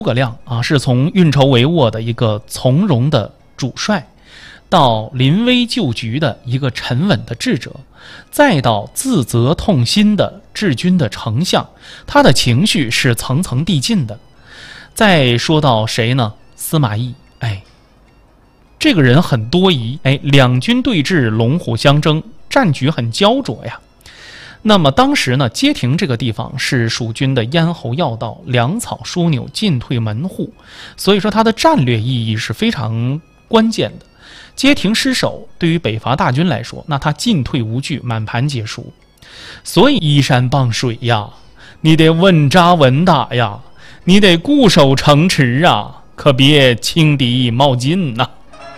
诸葛亮啊，是从运筹帷幄的一个从容的主帅，到临危救局的一个沉稳的智者，再到自责痛心的治军的丞相，他的情绪是层层递进的。再说到谁呢？司马懿，这个人很多疑，两军对峙，龙虎相争，战局很焦灼呀。那么当时呢，街亭这个地方是蜀军的咽喉要道，粮草枢纽，进退门户，所以说它的战略意义是非常关键的。街亭失守，对于北伐大军来说，那他进退无据，满盘皆输。所以依山傍水呀，你得稳扎稳打呀，你得固守城池啊，可别轻敌冒进呐。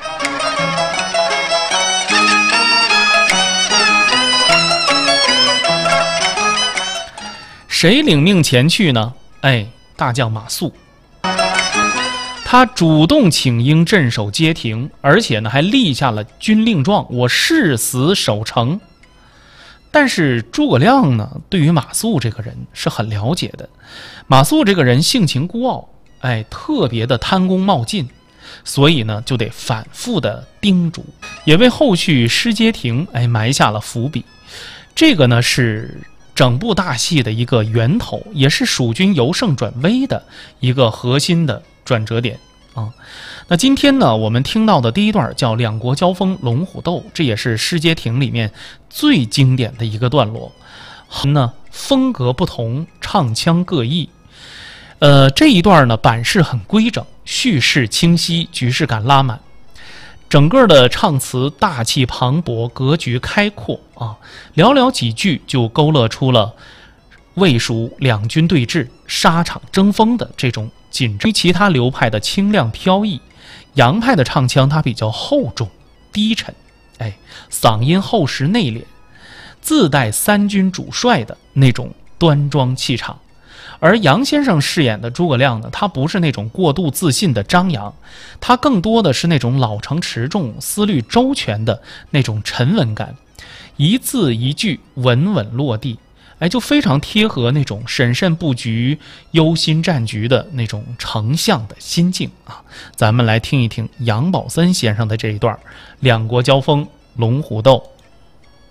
谁领命前去呢？大将马谡，他主动请缨镇守街亭，而且呢还立下了军令状，我誓死守城。但是诸葛亮呢，对于马谡这个人是很了解的。马谡这个人性情孤傲，特别的贪功冒进，所以呢就得反复的叮嘱，也为后续失街亭埋下了伏笔。这个呢是整部大戏的一个源头，也是蜀军由盛转危的一个核心的转折点啊。那今天呢，我们听到的第一段叫两国交锋，龙虎斗，这也是失街亭里面最经典的一个段落。风格不同，唱腔各异。这一段呢，版式很规整，叙事清晰，局势感拉满。整个的唱词大气磅礴，格局开阔啊，寥寥几句就勾勒出了魏蜀两军对峙、沙场争锋的这种紧张。其他流派的清亮飘逸，杨派的唱腔它比较厚重低沉，嗓音厚实内敛，自带三军主帅的那种端庄气场。而杨先生饰演的诸葛亮呢，他不是那种过度自信的张扬，他更多的是那种老成持重、思虑周全的那种沉稳感，一字一句稳稳落地，就非常贴合那种审慎布局、忧心战局的那种丞相的心境啊。咱们来听一听杨宝森先生的这一段两国交锋，龙虎斗。